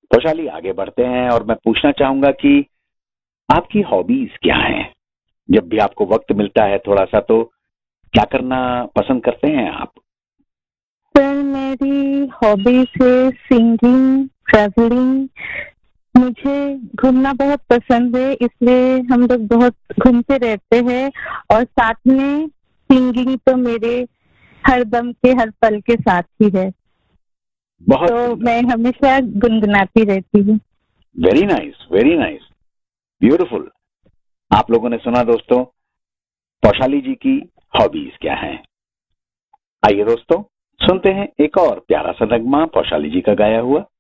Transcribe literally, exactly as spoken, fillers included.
वैशाली आगे बढ़ते हैं और मैं पूछना चाहूंगा कि आपकी हॉबीज क्या हैं? जब भी आपको वक्त मिलता है थोड़ा सा तो क्या करना पसंद करते हैं आप? सर मेरी हॉबीज है सिंगिंग, ट्रैवलिंग। मुझे घूमना बहुत पसंद है, इसलिए हम लोग बहुत घूमते रहते हैं। और साथ में सिंगिंग तो मेरे हर दम के हर पल के साथ ही है, बहुत तो मैं हमेशा गुनगुनाती रहती हूँ। Very nice, very nice, beautiful. आप लोगों ने सुना दोस्तों, वैशाली जी की हॉबीज क्या हैं। आइए दोस्तों सुनते हैं एक और प्यारा सा नगमा वैशाली जी का गाया हुआ।